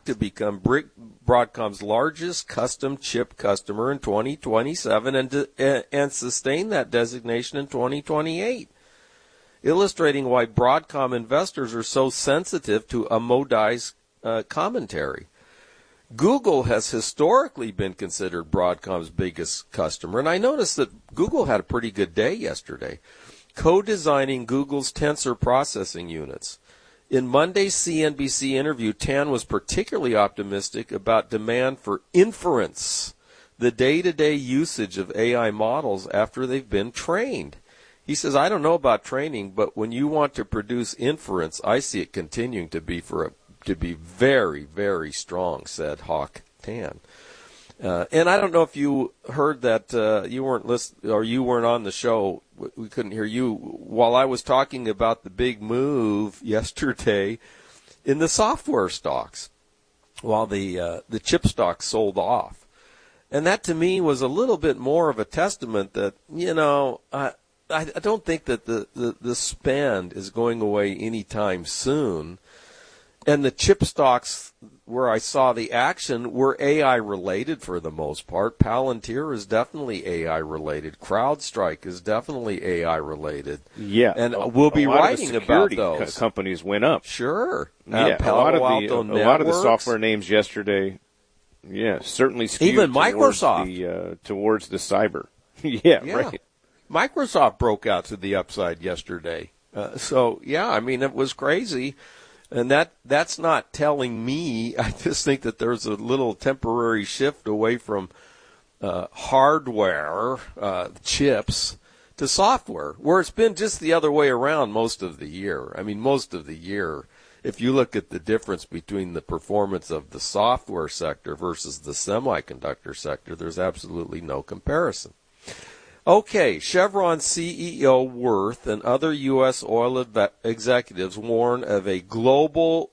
track to become Broadcom's largest custom chip customer in 2027 and sustain that designation in 2028, illustrating why Broadcom investors are so sensitive to a Modi's commentary. Google has historically been considered Broadcom's biggest customer, and I noticed that Google had a pretty good day yesterday, co-designing Google's Tensor processing units. In Monday's CNBC interview, Tan was particularly optimistic about demand for inference, the day-to-day usage of AI models after they've been trained. He says, I don't know about training, but when you want to produce inference, I see it continuing to be very, very strong, said Hock Tan. And I don't know if you heard that you weren't on the show. We couldn't hear you while I was talking about the big move yesterday in the software stocks, while the chip stocks sold off. And that to me was a little bit more of a testament that, I don't think that the spend is going away anytime soon. And the chip stocks where I saw the action were AI related for the most part. Palantir is definitely AI related. CrowdStrike is definitely AI related. Yeah. And we'll be writing about those. Companies went up. Sure. Yeah. A lot of the software names yesterday, certainly skewed even Microsoft towards the cyber. Yeah, right. Microsoft broke out to the upside yesterday. It was crazy. And that's not telling me. I just think that there's a little temporary shift away from hardware, chips, to software, where it's been just the other way around most of the year. I mean, most of the year, if you look at the difference between the performance of the software sector versus the semiconductor sector, there's absolutely no comparison. Okay, Chevron CEO Wirth and other U.S. oil executives warn of a global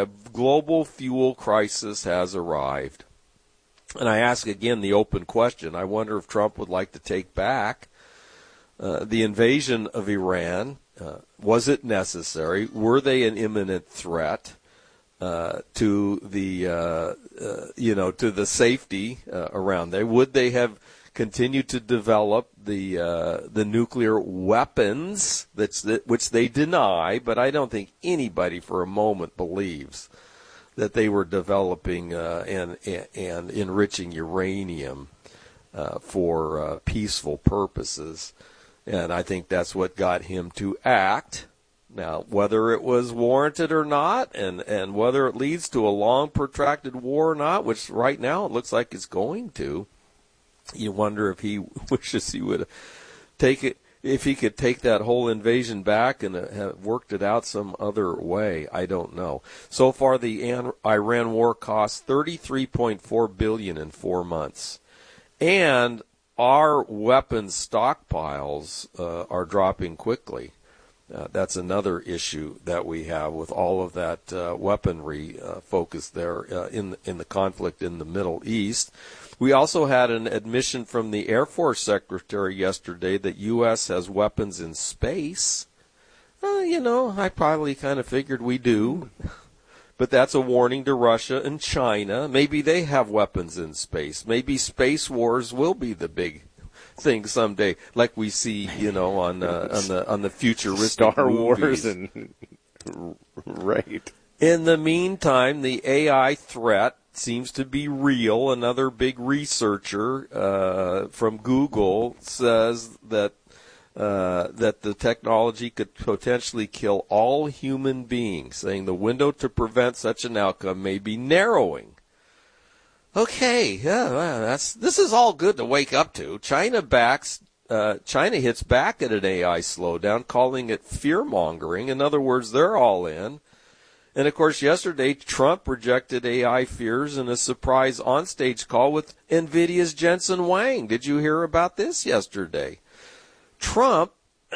fuel crisis has arrived. And I ask again the open question. I wonder if Trump would like to take back the invasion of Iran. Was it necessary? Were they an imminent threat to the safety around there? Would they have continued to develop the nuclear weapons which they deny, but I don't think anybody for a moment believes that they were developing and enriching uranium for peaceful purposes. And I think that's what got him to act. Now, whether it was warranted or not, and whether it leads to a long, protracted war or not, which right now it looks like it's going to, you wonder if he wishes he would take it, if he could take that whole invasion back and have worked it out some other way. I don't know. So far, the Iran war cost $33.4 billion in 4 months, and our weapons stockpiles are dropping quickly. That's another issue that we have with all of that weaponry focused there in the conflict in the Middle East. We also had an admission from the Air Force Secretary yesterday that U.S. has weapons in space. I probably kind of figured we do. But that's a warning to Russia and China. Maybe they have weapons in space. Maybe space wars will be the big thing someday, like we see, on the futuristic Star movies. Wars and right. In the meantime, the AI threat seems to be real. Another big researcher from Google says that the technology could potentially kill all human beings, saying the window to prevent such an outcome may be narrowing. Okay, this is all good to wake up to. China hits back at an AI slowdown, calling it fear-mongering. In other words, they're all in. And, of course, yesterday, Trump rejected AI fears in a surprise onstage call with NVIDIA's Jensen Huang. Did you hear about this yesterday? Trump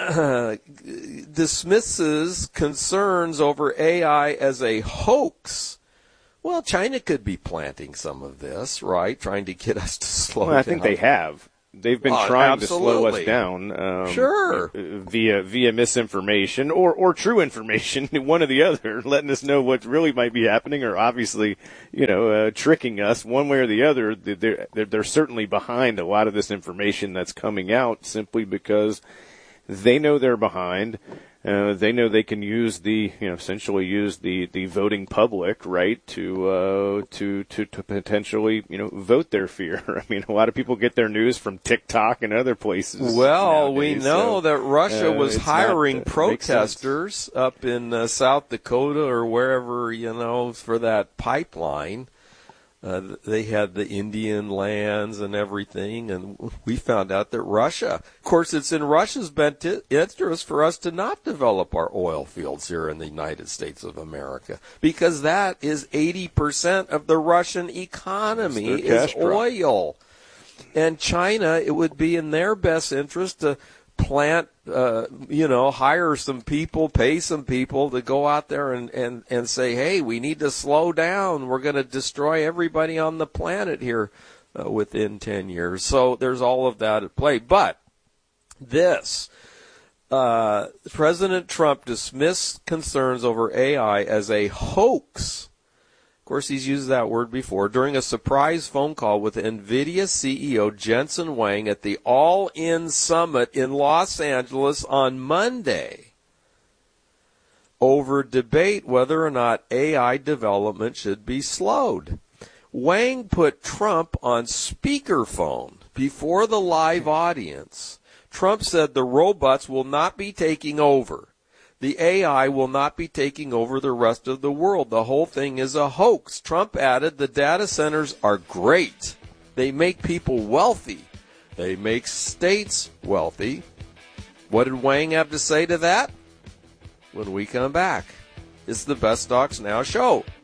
dismisses concerns over AI as a hoax. Well, China could be planting some of this, right? Trying to get us to slow down. I think they have. they've been trying to slow us down, sure, via misinformation or true information, one or the other, letting us know what really might be happening, or obviously, tricking us one way or the other. They're certainly behind a lot of this information that's coming out simply because they know they're behind. They know they can use essentially use the voting public, right, to potentially, vote their fear. I mean, a lot of people get their news from TikTok and other places. Well, nowadays, we know that Russia was hiring protesters up in South Dakota or wherever, for that pipeline. They had the Indian lands and everything, and we found out that Russia, of course, it's in Russia's best interest for us to not develop our oil fields here in the United States of America, because that is 80% of the Russian economy is oil. And China, it would be in their best interest to plant, hire some people, pay some people to go out there and say, hey, we need to slow down. We're going to destroy everybody on the planet here within 10 years. So there's all of that at play. But this, President Trump dismissed concerns over AI as a hoax. Of course, he's used that word before, during a surprise phone call with NVIDIA CEO Jensen Huang at the All-In Summit in Los Angeles on Monday over debate whether or not AI development should be slowed. Huang put Trump on speakerphone before the live audience. Trump said the robots will not be taking over. The AI will not be taking over the rest of the world. The whole thing is a hoax. Trump added, the data centers are great. They make people wealthy. They make states wealthy. What did Huang have to say to that? When we come back, it's the Best Stocks Now show.